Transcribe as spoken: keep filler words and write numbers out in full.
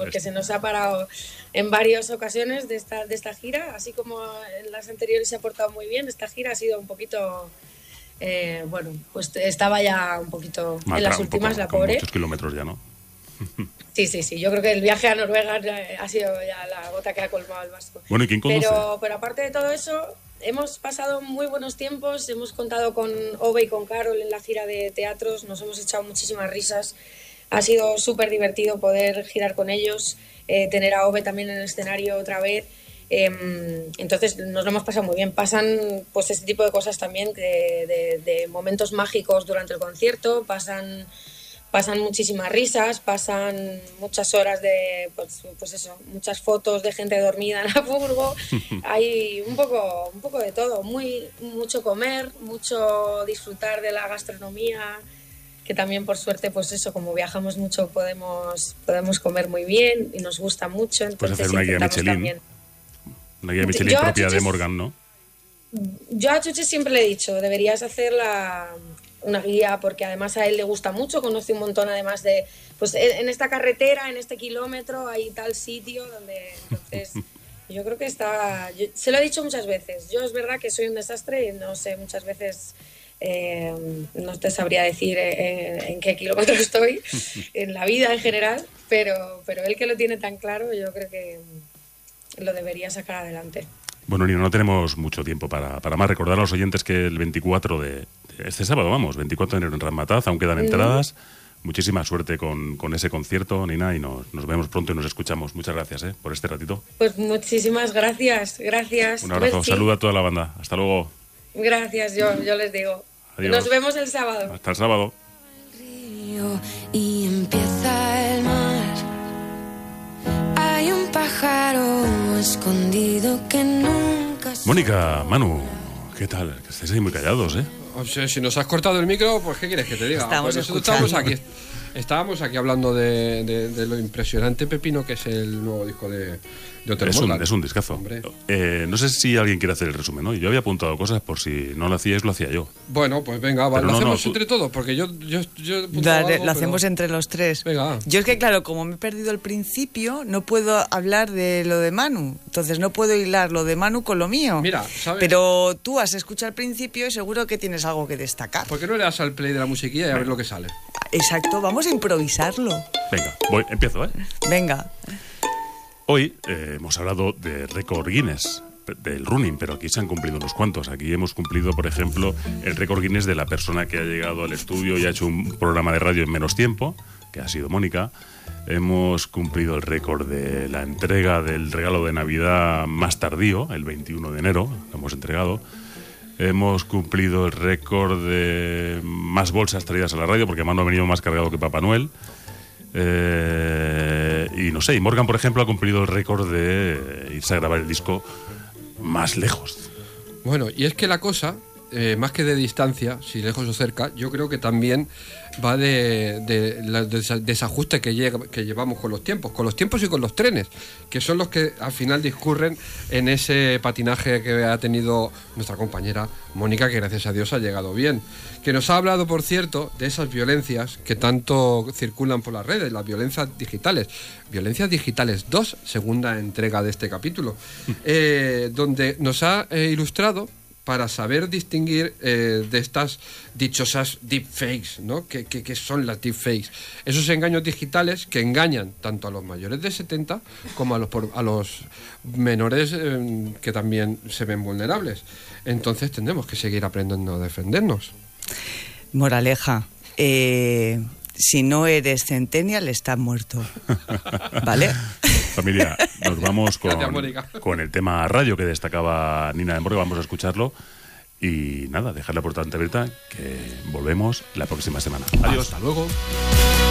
porque se nos ha parado en varias ocasiones de esta, de esta gira, así como en las anteriores se ha portado muy bien, esta gira ha sido un poquito, eh, bueno, pues estaba ya un poquito Matra, en las últimas, poco, la pobre. Muchos kilómetros ya, ¿no? Sí, sí, sí, yo creo que el viaje a Noruega ha sido ya la gota que ha colmado el vaso. Bueno, ¿y quién conduce? Pero, pero aparte de todo eso, hemos pasado muy buenos tiempos, hemos contado con Ove y con Carol en la gira de teatros, nos hemos echado muchísimas risas, ha sido súper divertido poder girar con ellos, eh, tener a Ove también en el escenario otra vez, eh, entonces nos lo hemos pasado muy bien. Pasan pues este tipo de cosas también, de, de, de momentos mágicos durante el concierto, pasan... Pasan muchísimas risas, pasan muchas horas de, pues, pues eso, muchas fotos de gente dormida en la furgo. Hay un poco, un poco de todo, muy, mucho comer, mucho disfrutar de la gastronomía, que también por suerte, pues eso, como viajamos mucho podemos, podemos comer muy bien y nos gusta mucho. Puedes hacer una guía Michelin, también. Una guía Michelin yo propia Chuches, de Morgan, ¿no? Yo a Chuches siempre le he dicho, deberías hacer la... una guía, porque además a él le gusta mucho, conoce un montón además de, pues en esta carretera, en este kilómetro hay tal sitio donde, entonces yo creo que está, yo, se lo he dicho muchas veces, yo es verdad que soy un desastre y no sé, muchas veces eh, no te sabría decir en, en qué kilómetro estoy, en la vida en general, pero, pero él que lo tiene tan claro, yo creo que lo debería sacar adelante. Bueno, Nina, no tenemos mucho tiempo para, para más. Recordar a los oyentes que el veinticuatro de... Este sábado, vamos, veinticuatro de enero en Ramataz, aún quedan entradas. Mm. Muchísima suerte con, con ese concierto, Nina, y nos, nos vemos pronto y nos escuchamos. Muchas gracias eh, por este ratito. Pues muchísimas gracias, gracias. Un abrazo, Merci. Saluda a toda la banda. Hasta luego. Gracias, yo, yo les digo. Adiós. Nos vemos el sábado. Hasta el sábado. Y empieza el mar. Hay un pájaro escondido que nunca... Mónica, Manu, ¿qué tal? Que estáis ahí muy callados, ¿eh? O sea, si nos has cortado el micro, pues ¿qué quieres que te diga? Estamos pues nosotros escuchando. estábamos aquí, estábamos aquí hablando de, de, de lo impresionante pepino que es el nuevo disco de, de Otero Es un, Morgan. es un discazo. Eh, no sé si alguien quiere hacer el resumen, ¿no? Yo había apuntado cosas por si no lo hacíais, lo hacía yo. Bueno, pues venga, va, Pero lo no, hacemos no, tú- entre todos, porque yo... yo, yo he apuntado Dale, algo, lo hacemos pero- entre los tres. Venga. Yo es que, claro, como me he perdido el principio, no puedo hablar de lo de Manu. Entonces no puedo hilar lo de Manu con lo mío. Mira, ¿sabes? Pero tú has escuchado el principio y seguro que tienes algo que destacar. ¿Por qué no le das al play de la musiquilla y a ver lo que sale? Exacto, vamos a improvisarlo. Venga, voy, empiezo, ¿eh? Venga. Hoy eh, hemos hablado de récord Guinness, del running, pero aquí se han cumplido unos cuantos. Aquí hemos cumplido, por ejemplo, el récord Guinness de la persona que ha llegado al estudio y ha hecho un programa de radio en menos tiempo, que ha sido Mónica. Hemos cumplido el récord de la entrega del regalo de Navidad más tardío, el veintiuno de enero, lo hemos entregado. Hemos cumplido el récord de más bolsas traídas a la radio, porque Manu ha venido más cargado que Papá Noel. Eh, y no sé, y Morgan, por ejemplo, ha cumplido el récord de irse a grabar el disco más lejos. Bueno, y es que la cosa, eh, más que de distancia, si lejos o cerca, yo creo que también va de, de la desa- desajuste que, llega, que llevamos con los tiempos, con los tiempos y con los trenes, que son los que al final discurren en ese patinaje que ha tenido nuestra compañera Mónica, que gracias a Dios ha llegado bien. Que nos ha hablado, por cierto, de esas violencias que tanto circulan por las redes, las violencias digitales. Violencias Digitales dos, segunda entrega de este capítulo, eh, donde nos ha eh, ilustrado para saber distinguir eh, de estas dichosas deepfakes, ¿no? ¿Qué, qué, qué son las deepfakes? Esos engaños digitales que engañan tanto a los mayores de setenta como a los, por- a los menores eh, que también se ven vulnerables. Entonces tendremos que seguir aprendiendo a defendernos. Moraleja, eh, si no eres centennial, estás muerto. ¿Vale? Familia, nos vamos con, Gracias, Mónica. con el tema radio que destacaba Nina de Morgan. Vamos a escucharlo. Y nada, dejar la puerta abierta, que volvemos la próxima semana. Adiós. Hasta luego.